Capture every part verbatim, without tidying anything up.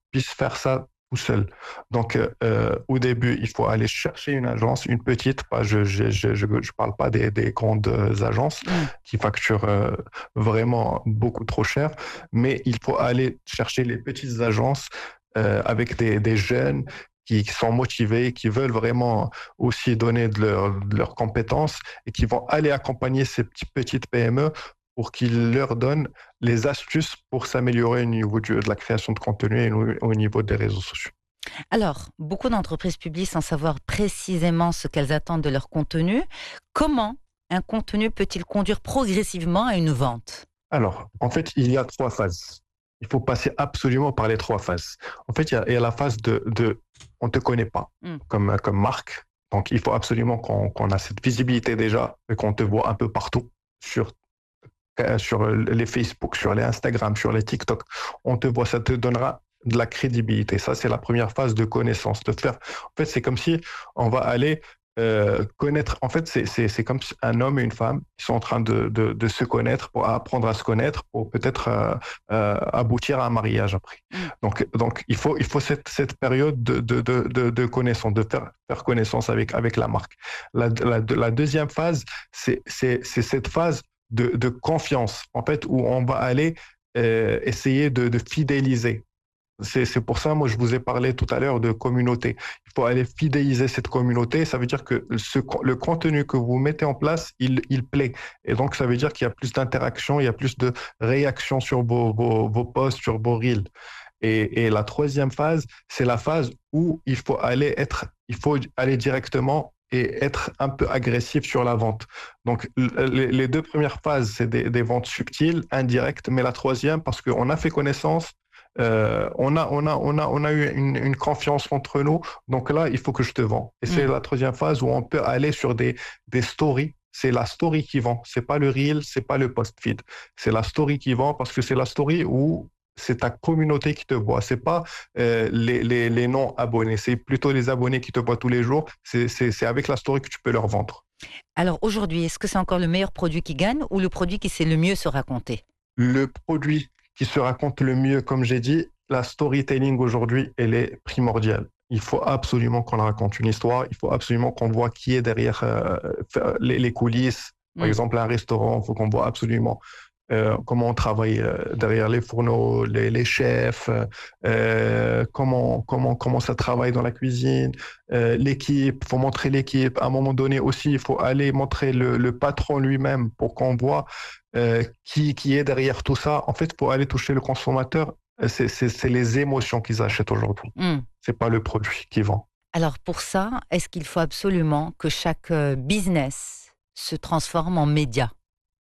puisse faire ça tout seul. Donc, euh, au début, il faut aller chercher une agence, une petite, pas, je je, je, je, je parle pas des, des grandes agences Mm. qui facturent euh, vraiment beaucoup trop cher, mais il faut aller chercher les petites agences euh, avec des, des jeunes qui sont motivés, qui veulent vraiment aussi donner de, leur, de leurs compétences et qui vont aller accompagner ces petites, petites P M E pour qu'ils leur donnent les astuces pour s'améliorer au niveau du- de la création de contenu et au au niveau des réseaux sociaux. Alors, beaucoup d'entreprises publient sans savoir précisément ce qu'elles attendent de leur contenu. Comment un contenu peut-il conduire progressivement à une vente? Alors, en fait, il y a trois phases. Il faut passer absolument par les trois phases. En fait, il y a, il y a la phase de, de on ne te connaît pas Mm. comme, comme marque. Donc, il faut absolument qu'on qu'on a cette visibilité déjà et qu'on te voit un peu partout sur, euh, sur les Facebook, sur les Instagram, sur les TikTok. On te voit, ça te donnera de la crédibilité. Ça, c'est la première phase de connaissance. De faire. En fait, c'est comme si on va aller euh, connaître. En fait, c'est, c'est, c'est comme si un homme et une femme qui sont en train de, de, de se connaître, pour apprendre à se connaître, pour peut-être euh, euh, aboutir à un mariage après. Mm. Donc, donc il faut, il faut cette, cette période de, de, de, de, de connaissance, de faire, faire connaissance avec, avec la marque. La, la, la deuxième phase, c'est, c'est, c'est cette phase de, de confiance, en fait, où on va aller euh, essayer de, de fidéliser. C'est, c'est pour ça, moi, je vous ai parlé tout à l'heure de communauté. Il faut aller fidéliser cette communauté. Ça veut dire que ce, le contenu que vous mettez en place, il, il plaît. Et donc, ça veut dire qu'il y a plus d'interaction, il y a plus de réactions sur vos, vos, vos posts, sur vos reels. Et, et la troisième phase, c'est la phase où il faut aller être, il faut aller directement et être un peu agressif sur la vente. Donc, les, les deux premières phases, c'est des, des ventes subtiles, indirectes, mais la troisième, parce qu'on a fait connaissance, euh, on a, on a, on a, on a eu une, une confiance entre nous. Donc là, il faut que je te vends. Et c'est Mm. la troisième phase où on peut aller sur des, des stories. C'est la story qui vend. C'est pas le reel, c'est pas le post feed. C'est la story qui vend parce que c'est la story où c'est ta communauté qui te voit. C'est pas euh, les, les, les non abonnés. C'est plutôt les abonnés qui te voient tous les jours. C'est, c'est, c'est avec la story que tu peux leur vendre. Alors aujourd'hui, est-ce que c'est encore le meilleur produit qui gagne ou le produit qui sait le mieux se raconter? Le produit qui se raconte le mieux, comme j'ai dit, la storytelling aujourd'hui, elle est primordiale. Il faut absolument qu'on raconte une histoire, il faut absolument qu'on voit qui est derrière euh, les, les coulisses. Par Mm. exemple, un restaurant, il faut qu'on voit absolument euh, comment on travaille euh, derrière les fourneaux, les, les chefs, euh, comment, comment, comment ça travaille dans la cuisine, euh, l'équipe, il faut montrer l'équipe. À un moment donné aussi, il faut aller montrer le, le patron lui-même pour qu'on voit euh, qui, qui est derrière tout ça. En fait, pour aller toucher le consommateur, c'est, c'est, c'est les émotions qu'ils achètent aujourd'hui. Mm. C'est pas le produit qui vend. Alors pour ça, est-ce qu'il faut absolument que chaque euh, business se transforme en média?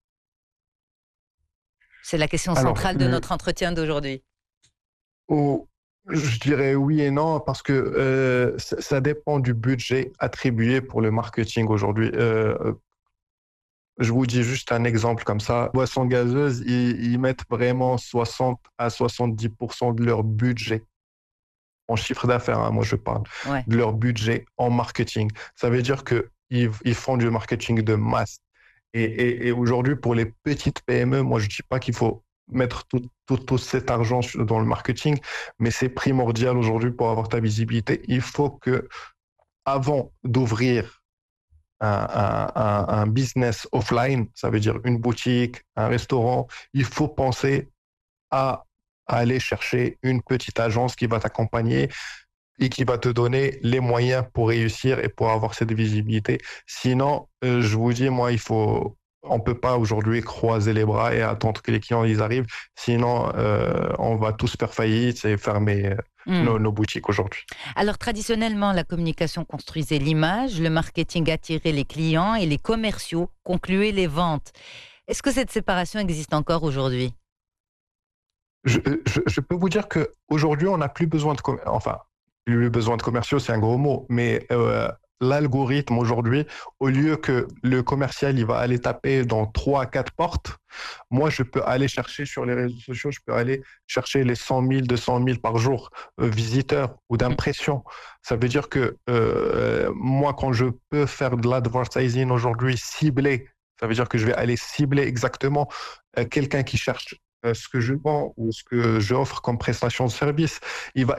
C'est la question Alors, centrale de le, notre entretien d'aujourd'hui. au- je dirais oui et non parce que euh, ça, ça dépend du budget attribué pour le marketing aujourd'hui. Euh, je vous dis juste un exemple comme ça. Boissons gazeuses, ils, ils mettent vraiment soixante à soixante-dix pour cent de leur budget en chiffre d'affaires, hein, moi je parle, Ouais. de leur budget en marketing. Ça veut dire qu'ils ils font du marketing de masse. Et, et, et aujourd'hui, pour les petites P M E, moi je ne dis pas qu'il faut mettre tout, tout, tout cet argent dans le marketing, mais c'est primordial aujourd'hui pour avoir ta visibilité. Il faut que, avant d'ouvrir un, un, un, un business offline, ça veut dire une boutique, un restaurant, il faut penser à aller chercher une petite agence qui va t'accompagner et qui va te donner les moyens pour réussir et pour avoir cette visibilité. Sinon, euh, je vous dis, moi, il faut, on peut pas aujourd'hui croiser les bras et attendre que les clients ils arrivent. Sinon, euh, on va tous faire faillite et fermer euh, Mm. nos, nos boutiques aujourd'hui. Alors traditionnellement, la communication construisait l'image, le marketing attirait les clients et les commerciaux concluaient les ventes. Est-ce que cette séparation existe encore aujourd'hui? Je, je, je peux vous dire que aujourd'hui, on n'a plus besoin de, com- enfin, plus besoin de commerciaux, c'est un gros mot, mais euh, l'algorithme aujourd'hui, au lieu que le commercial, il va aller taper dans trois à quatre portes, moi, je peux aller chercher sur les réseaux sociaux, je peux aller chercher les cent mille, deux cent mille par jour euh, visiteurs ou Mm. d'impressions. Ça veut dire que euh, moi, quand je peux faire de l'advertising aujourd'hui ciblé, ça veut dire que je vais aller cibler exactement euh, quelqu'un qui cherche euh, ce que je vends ou ce que j'offre comme prestation de service. Il va